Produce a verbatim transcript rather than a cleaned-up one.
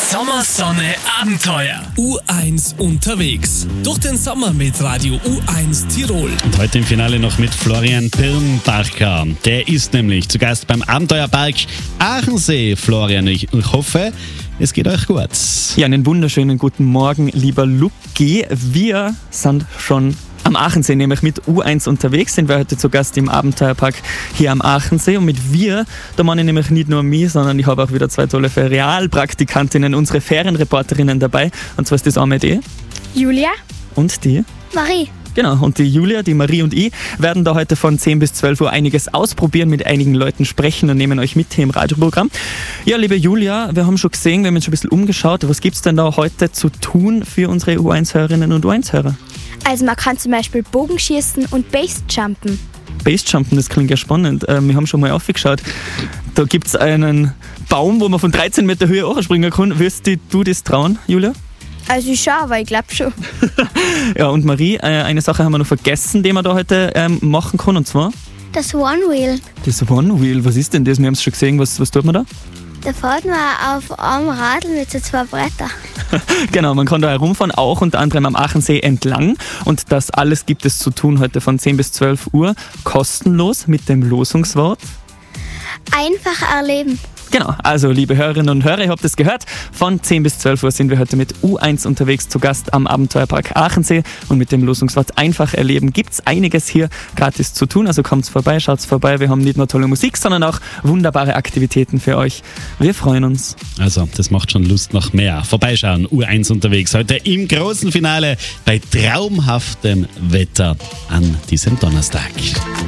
Sommersonne Abenteuer. U eins unterwegs. Durch den Sommer mit Radio U eins Tirol. Und heute im Finale noch mit Florian Birnbacher. Der ist nämlich zu Gast beim Abenteuerpark Aachensee. Florian, ich, ich hoffe, es geht euch gut. Ja, einen wunderschönen guten Morgen, lieber Luki. Wir sind schon am Aachensee, nämlich mit U eins unterwegs, sind wir heute zu Gast im Abenteuerpark hier am Aachensee. Und mit wir, da meine ich nämlich nicht nur mich, sondern ich habe auch wieder zwei tolle Ferialpraktikantinnen, unsere Ferienreporterinnen dabei. Und zwar ist das einmal die Julia und die Marie. Genau, und die Julia, die Marie und ich werden da heute von zehn bis zwölf Uhr einiges ausprobieren, mit einigen Leuten sprechen und nehmen euch mit hier im Radioprogramm. Ja, liebe Julia, wir haben schon gesehen, wir haben uns schon ein bisschen umgeschaut. Was gibt es denn da heute zu tun für unsere U eins-Hörerinnen und U eins-Hörer? Also man kann zum Beispiel Bogenschießen und Basejumpen. Basejumpen, das klingt ja spannend. Äh, wir haben schon mal aufgeschaut. Da gibt es einen Baum, wo man von dreizehn Meter Höhe auch springen kann. Wirst du das trauen, Julia? Also ich schon, aber ich glaube schon. Ja, und Marie, äh, eine Sache haben wir noch vergessen, die man da heute ähm, machen kann, und zwar? Das One Wheel. Das One Wheel, was ist denn das? Wir haben es schon gesehen, was, was tut man da? Da fährt man auf einem Radl mit so zwei Brettern. Genau, man kann da herumfahren, auch unter anderem am Aachensee entlang. Und das alles gibt es zu tun heute von zehn bis zwölf Uhr, kostenlos mit dem Losungswort. Einfach erleben. Genau, also liebe Hörerinnen und Hörer, ihr habt es gehört, von zehn bis zwölf Uhr sind wir heute mit U eins unterwegs zu Gast am Abenteuerpark Aachensee und mit dem Losungswort einfach erleben gibt es einiges hier gratis zu tun, also kommt's vorbei, schaut's vorbei, wir haben nicht nur tolle Musik, sondern auch wunderbare Aktivitäten für euch. Wir freuen uns. Also, das macht schon Lust nach mehr. Vorbeischauen, U eins unterwegs, heute im großen Finale bei traumhaftem Wetter an diesem Donnerstag.